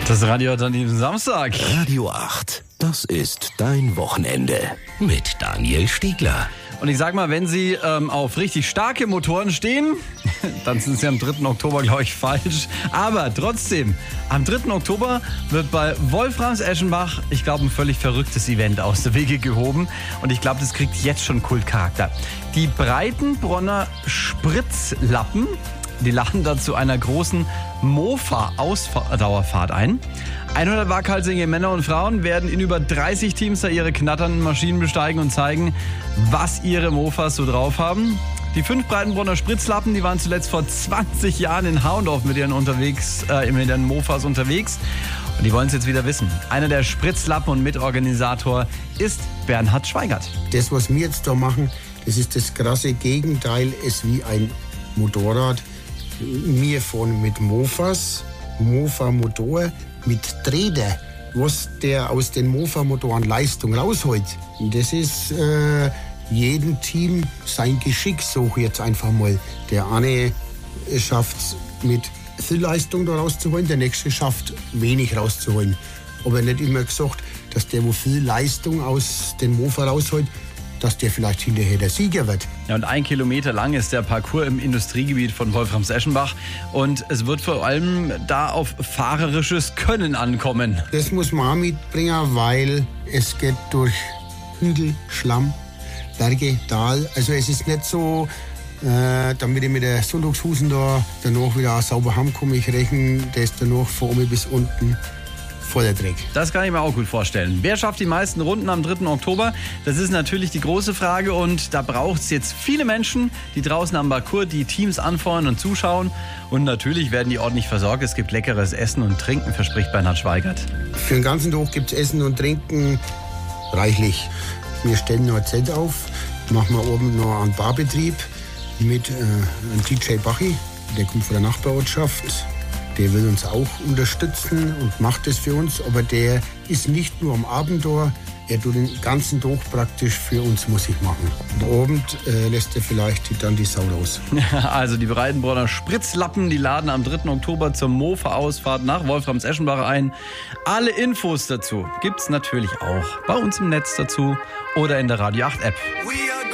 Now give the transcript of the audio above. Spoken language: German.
Das Radio hat an diesem Samstag. Radio 8, das ist dein Wochenende mit Daniel Stiegler. Und ich sag mal, wenn Sie auf richtig starke Motoren stehen, dann sind Sie am 3. Oktober, glaube ich, falsch. Aber trotzdem, am 3. Oktober wird bei Wolframs-Eschenbach, ich glaube, ein völlig verrücktes Event aus der Wege gehoben. Und ich glaube, das kriegt jetzt schon Kultcharakter. Die Breitenbronner Spritzlappen, die laden dazu einer großen Mofa-Ausdauerfahrt ein. 100 waghalsige Männer und Frauen werden in über 30 Teams da ihre knatternden Maschinen besteigen und zeigen, was ihre Mofas so drauf haben. Die 5 Breitenbronner Spritzlappen, die waren zuletzt vor 20 Jahren in Hauendorf mit ihren Mofas unterwegs. Und die wollen es jetzt wieder wissen. Einer der Spritzlappen und Mitorganisator ist Bernhard Schweigert. Das, was wir jetzt da machen, das ist das krasse Gegenteil, ist wie ein Motorrad. Wir fahren mit Mofas, Mofa-Motor, mit Träder, was der aus den Mofa-Motoren Leistung rausholt. Und das ist jedem Team sein Geschick, so jetzt einfach mal. Der eine schafft es mit viel Leistung da rauszuholen, der nächste schafft wenig rauszuholen. Aber nicht immer gesagt, dass der, wo viel Leistung aus den Mofa rausholt, dass der vielleicht hinterher der Sieger wird. Ja, und 1 Kilometer lang ist der Parcours im Industriegebiet von Wolframs-Eschenbach. Und es wird vor allem da auf fahrerisches Können ankommen. Das muss man auch mitbringen, weil es geht durch Hügel, Schlamm, Berge, Tal. Also es ist nicht so, damit ich mit der Sonntagshusen da danach wieder sauber heimkomme. Ich rechne das danach von oben bis unten. Voller Dreck. Das kann ich mir auch gut vorstellen. Wer schafft die meisten Runden am 3. Oktober? Das ist natürlich die große Frage und da braucht es jetzt viele Menschen, die draußen am Parcours die Teams anfeuern und zuschauen. Und natürlich werden die ordentlich versorgt. Es gibt leckeres Essen und Trinken, verspricht Bernhard Schweigert. Für den ganzen Tag gibt es Essen und Trinken reichlich. Wir stellen noch ein Zelt auf, machen wir oben noch einen Barbetrieb mit einem DJ Bachi, der kommt von der Nachbarortschaft. Der will uns auch unterstützen und macht das für uns, aber der ist nicht nur am Abend da, er tut den ganzen Tag praktisch für uns Musik machen. Und Abend lässt er vielleicht dann die Sau raus. Also die Breitenbronner Spritzlappen, die laden am 3. Oktober zur Mofa-Ausfahrt nach Wolframs-Eschenbach ein. Alle Infos dazu gibt's natürlich auch bei uns im Netz dazu oder in der Radio 8 App.